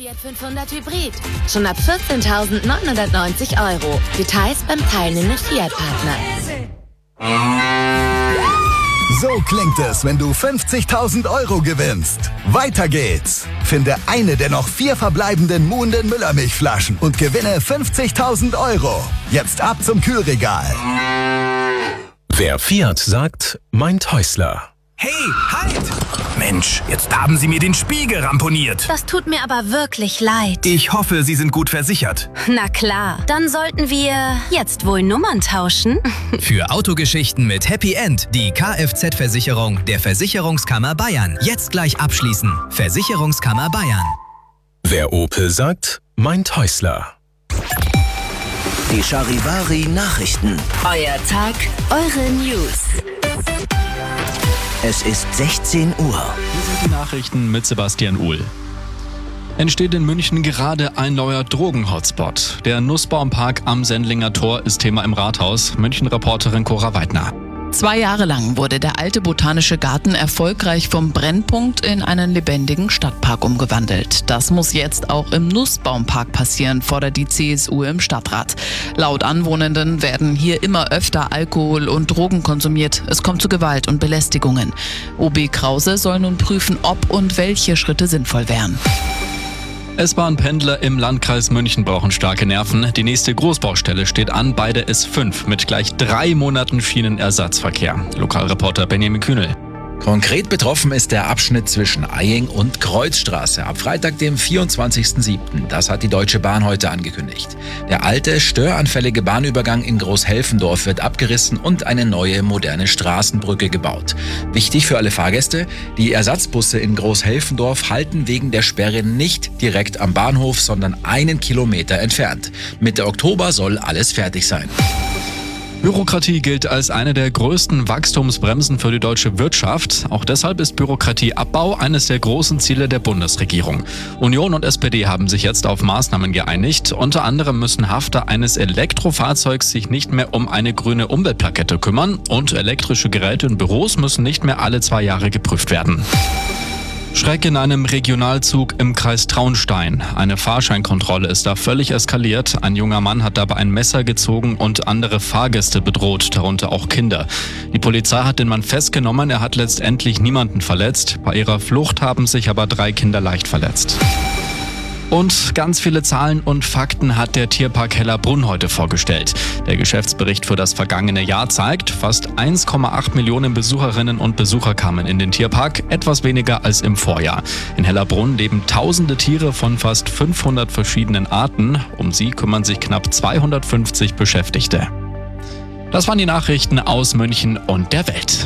Fiat 500 Hybrid. Schon ab 14.990 €. Details beim teilnehmenden Fiat-Partner. So klingt es, wenn du 50.000 € gewinnst. Weiter geht's. Finde eine der noch 4 verbleibenden Muhnden Müllermilchflaschen und gewinne 50.000 €. Jetzt ab zum Kühlregal. Wer Fiat sagt, meint Häusler. Hey, halt! Mensch, jetzt haben Sie mir den Spiegel ramponiert. Das tut mir aber wirklich leid. Ich hoffe, Sie sind gut versichert. Na klar, dann sollten wir jetzt wohl Nummern tauschen. Für Autogeschichten mit Happy End die Kfz-Versicherung der Versicherungskammer Bayern. Jetzt gleich abschließen. Versicherungskammer Bayern. Wer Opel sagt, meint Häusler. Die Charivari Nachrichten. Euer Tag, eure News. Es ist 16 Uhr. Hier sind die Nachrichten mit Sebastian Uhl. Entsteht in München gerade ein neuer Drogen-Hotspot. Der Nussbaumpark am Sendlinger Tor ist Thema im Rathaus. München-Reporterin Cora Weidner. 2 Jahre lang wurde der alte botanische Garten erfolgreich vom Brennpunkt in einen lebendigen Stadtpark umgewandelt. Das muss jetzt auch im Nussbaumpark passieren, fordert die CSU im Stadtrat. Laut Anwohnenden werden hier immer öfter Alkohol und Drogen konsumiert. Es kommt zu Gewalt und Belästigungen. OB Krause soll nun prüfen, ob und welche Schritte sinnvoll wären. S-Bahn-Pendler im Landkreis München brauchen starke Nerven. Die nächste Großbaustelle steht an bei der S5 mit gleich 3 Monaten Schienenersatzverkehr. Lokalreporter Benjamin Kühnel. Konkret betroffen ist der Abschnitt zwischen Eying und Kreuzstraße ab Freitag, dem 24.07. Das hat die Deutsche Bahn heute angekündigt. Der alte, störanfällige Bahnübergang in Großhelfendorf wird abgerissen und eine neue, moderne Straßenbrücke gebaut. Wichtig für alle Fahrgäste: die Ersatzbusse in Großhelfendorf halten wegen der Sperre nicht direkt am Bahnhof, sondern 1 Kilometer entfernt. Mitte Oktober soll alles fertig sein. Bürokratie gilt als eine der größten Wachstumsbremsen für die deutsche Wirtschaft. Auch deshalb ist Bürokratieabbau eines der großen Ziele der Bundesregierung. Union und SPD haben sich jetzt auf Maßnahmen geeinigt. Unter anderem müssen Hafter eines Elektrofahrzeugs sich nicht mehr um eine grüne Umweltplakette kümmern und elektrische Geräte in Büros müssen nicht mehr alle 2 Jahre geprüft werden. Schreck in einem Regionalzug im Kreis Traunstein. Eine Fahrscheinkontrolle ist da völlig eskaliert. Ein junger Mann hat dabei ein Messer gezogen und andere Fahrgäste bedroht, darunter auch Kinder. Die Polizei hat den Mann festgenommen, er hat letztendlich niemanden verletzt. Bei ihrer Flucht haben sich aber 3 Kinder leicht verletzt. Und ganz viele Zahlen und Fakten hat der Tierpark Hellerbrunn heute vorgestellt. Der Geschäftsbericht für das vergangene Jahr zeigt, fast 1,8 Millionen Besucherinnen und Besucher kamen in den Tierpark, etwas weniger als im Vorjahr. In Hellerbrunn leben tausende Tiere von fast 500 verschiedenen Arten. Um sie kümmern sich knapp 250 Beschäftigte. Das waren die Nachrichten aus München und der Welt.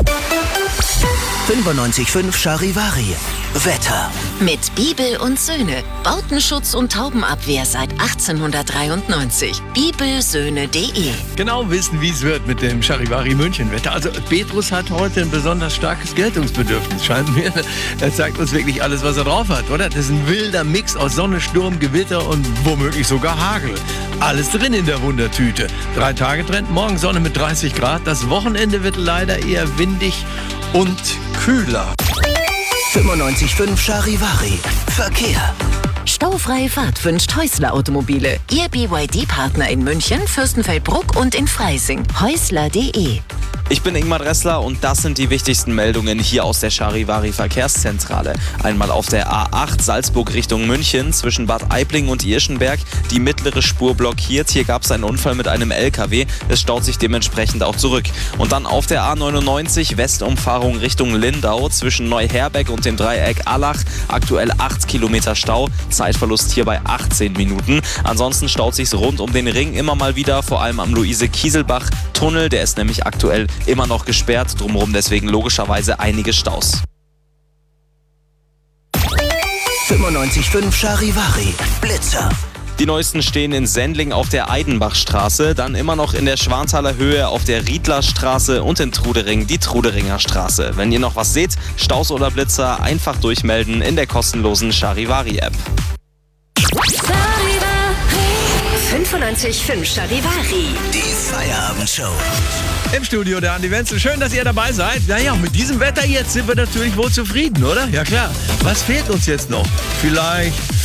95.5 Charivari. Wetter. Mit Bibel und Söhne. Bautenschutz und Taubenabwehr seit 1893. Bibelsöhne.de. Genau wissen, wie es wird mit dem Charivari München-Wetter. Also Petrus hat heute ein besonders starkes Geltungsbedürfnis, scheint mir. Er zeigt uns wirklich alles, was er drauf hat, oder? Das ist ein wilder Mix aus Sonne, Sturm, Gewitter und womöglich sogar Hagel. Alles drin in der Wundertüte. 3-Tage-Trend, morgen Sonne mit 30 Grad. Das Wochenende wird leider eher windig und kühler. 95.5 Charivari. Verkehr. Staufreie Fahrt wünscht Häusler Automobile. Ihr BYD-Partner in München, Fürstenfeldbruck und in Freising. Häusler.de. Ich bin Ingmar Dressler und das sind die wichtigsten Meldungen hier aus der Charivari Verkehrszentrale. Einmal auf der A8 Salzburg Richtung München zwischen Bad Aibling und Irschenberg. Die mittlere Spur blockiert. Hier gab es einen Unfall mit einem LKW. Es staut sich dementsprechend auch zurück. Und dann auf der A99 Westumfahrung Richtung Lindau zwischen Neuherbeck und dem Dreieck Allach. Aktuell 8 Kilometer Stau. Zeitverlust hier bei 18 Minuten. Ansonsten staut sich rund um den Ring immer mal wieder, vor allem am Luise-Kieselbach-Tunnel. Der ist nämlich aktuell immer noch gesperrt, drumherum deswegen logischerweise einige Staus. 95.5 Charivari. Blitzer. Die neuesten stehen in Sendling auf der Eidenbachstraße, dann immer noch in der Schwanthaler Höhe auf der Riedlerstraße und in Trudering die Truderinger Straße. Wenn ihr noch was seht, Staus oder Blitzer, einfach durchmelden in der kostenlosen Charivari-App. 95.5 Charivari. Die Feierabendshow. Im Studio der Andi Wenzel. Schön, dass ihr dabei seid. Naja, mit diesem Wetter jetzt sind wir natürlich wohl zufrieden, oder? Ja klar. Was fehlt uns jetzt noch? Vielleicht